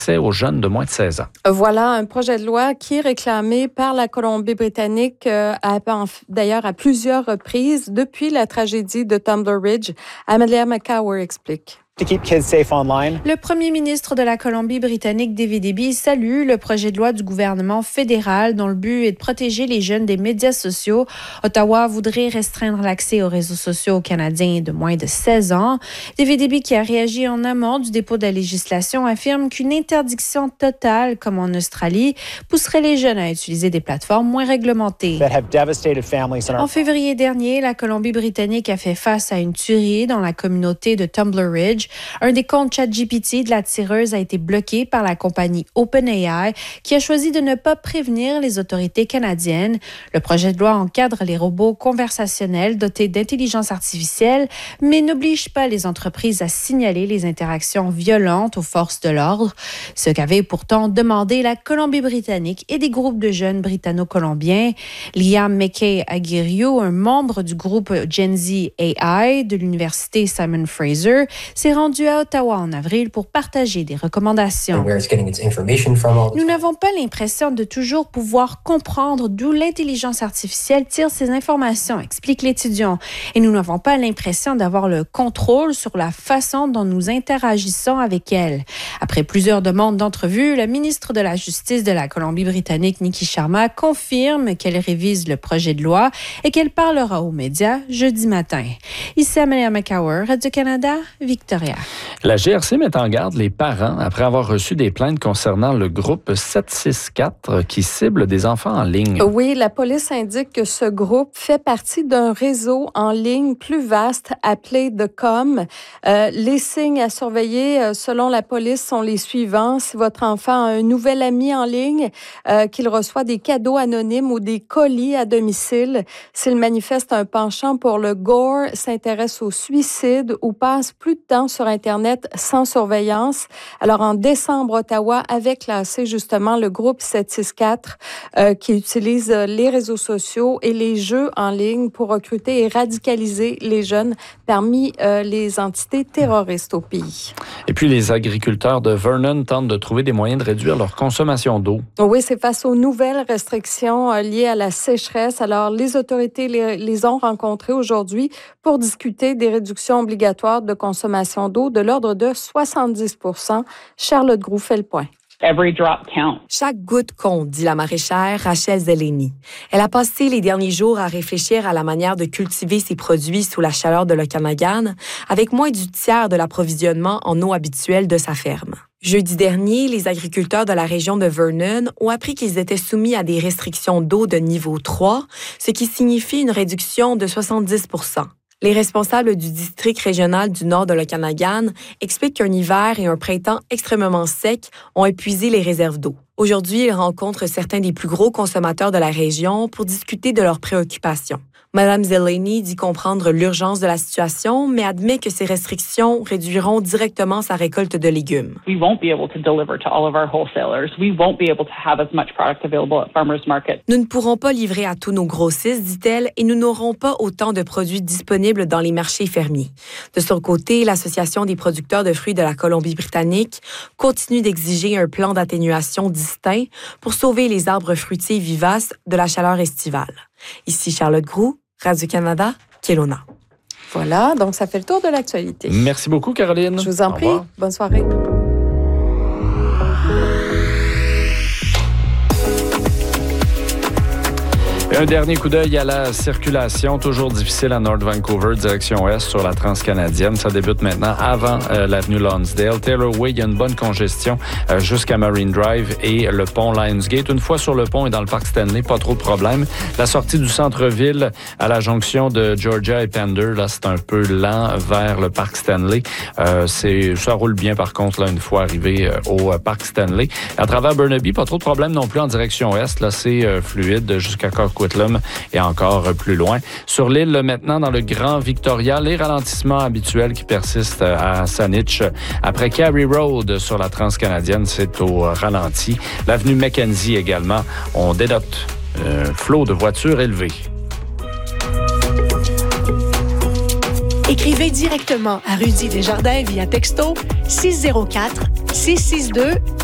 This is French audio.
C'est aux jeunes de moins de 16 ans. Voilà un projet de loi qui est réclamé par la Colombie-Britannique, d'ailleurs à plusieurs reprises depuis la tragédie de Tumbler Ridge. Amelia McCower explique. To keep kids safe online. Le premier ministre de la Colombie-Britannique, David Eby, salue le projet de loi du gouvernement fédéral dont le but est de protéger les jeunes des médias sociaux. Ottawa voudrait restreindre l'accès aux réseaux sociaux aux Canadiens de moins de 16 ans. David Eby, qui a réagi en amont du dépôt de la législation, affirme qu'une interdiction totale, comme en Australie, pousserait les jeunes à utiliser des plateformes moins réglementées. En février dernier, la Colombie-Britannique a fait face à une tuerie dans la communauté de Tumbler Ridge. Un des comptes ChatGPT de la tireuse a été bloqué par la compagnie OpenAI qui a choisi de ne pas prévenir les autorités canadiennes. Le projet de loi encadre les robots conversationnels dotés d'intelligence artificielle, mais n'oblige pas les entreprises à signaler les interactions violentes aux forces de l'ordre. Ce qu'avait pourtant demandé la Colombie-Britannique et des groupes de jeunes britanno-colombiens. Liam McKay Aguirre, un membre du groupe Gen Z AI de l'université Simon Fraser, s'est rendu à Ottawa en avril pour partager des recommandations. Nous n'avons pas l'impression de toujours pouvoir comprendre d'où l'intelligence artificielle tire ses informations, explique l'étudiant. Et nous n'avons pas l'impression d'avoir le contrôle sur la façon dont nous interagissons avec elle. Après plusieurs demandes d'entrevue, la ministre de la Justice de la Colombie-Britannique, Nikki Sharma, confirme qu'elle révise le projet de loi et qu'elle parlera aux médias jeudi matin. Ici Amelia McCower, Radio-Canada, Victoria. La GRC met en garde les parents après avoir reçu des plaintes concernant le groupe 764 qui cible des enfants en ligne. Oui, la police indique que ce groupe fait partie d'un réseau en ligne plus vaste appelé The Com. Les signes à surveiller, selon la police, sont les suivants. Si votre enfant a un nouvel ami en ligne, qu'il reçoit des cadeaux anonymes ou des colis à domicile, s'il manifeste un penchant pour le gore, s'intéresse au suicide ou passe plus de temps sur Internet sans surveillance. Alors, en décembre, Ottawa avait classé justement le groupe 764 qui utilise les réseaux sociaux et les jeux en ligne pour recruter et radicaliser les jeunes parmi les entités terroristes au pays. Et puis, les agriculteurs de Vernon tentent de trouver des moyens de réduire leur consommation d'eau. Oui, c'est face aux nouvelles restrictions liées à la sécheresse. Alors, les autorités les ont rencontrés aujourd'hui pour discuter des réductions obligatoires de consommation d'eau de l'ordre de 70 %. Charlotte Groux fait le point. Every drop counts. Chaque goutte compte, dit la maraîchère Rachel Zeleny. Elle a passé les derniers jours à réfléchir à la manière de cultiver ses produits sous la chaleur de l'Okanagan, avec moins du tiers de l'approvisionnement en eau habituelle de sa ferme. Jeudi dernier, les agriculteurs de la région de Vernon ont appris qu'ils étaient soumis à des restrictions d'eau de niveau 3, ce qui signifie une réduction de 70 %. Les responsables du district régional du nord de l'Okanagan expliquent qu'un hiver et un printemps extrêmement secs ont épuisé les réserves d'eau. Aujourd'hui, ils rencontrent certains des plus gros consommateurs de la région pour discuter de leurs préoccupations. Mme Zeleny dit comprendre l'urgence de la situation, mais admet que ces restrictions réduiront directement sa récolte de légumes. We won't be able to deliver to all of our wholesalers. We won't be able to have as much product available at farmers market. Nous ne pourrons pas livrer à tous nos grossistes, dit-elle, et nous n'aurons pas autant de produits disponibles dans les marchés fermiers. De son côté, l'Association des producteurs de fruits de la Colombie-Britannique continue d'exiger un plan d'atténuation distinct pour sauver les arbres fruitiers vivaces de la chaleur estivale. Ici Charlotte Groux, Radio-Canada, Kelowna. Voilà, donc ça fait le tour de l'actualité. Merci beaucoup, Caroline. Je vous en prie. Bonne soirée. Et un dernier coup d'œil à la circulation, toujours difficile à North Vancouver, direction ouest sur la transcanadienne. Ça débute maintenant avant l'avenue Lonsdale. Taylor Way, il y a une bonne congestion jusqu'à Marine Drive et le pont Lionsgate. Une fois sur le pont et dans le parc Stanley, pas trop de problème. La sortie du centre-ville à la jonction de Georgia et Pender, là, c'est un peu lent vers le parc Stanley. Ça roule bien par contre là une fois arrivé au parc Stanley. À travers Burnaby, pas trop de problème non plus en direction ouest. Là, c'est fluide jusqu'à Coquitlam et encore plus loin. Sur l'île, maintenant, dans le Grand Victoria, les ralentissements habituels qui persistent à Saanich. Après Carey Road sur la transcanadienne, c'est au ralenti. L'avenue Mackenzie également, on dénote flot de voitures élevé. Écrivez directement à Rudy Desjardins via texto 604 662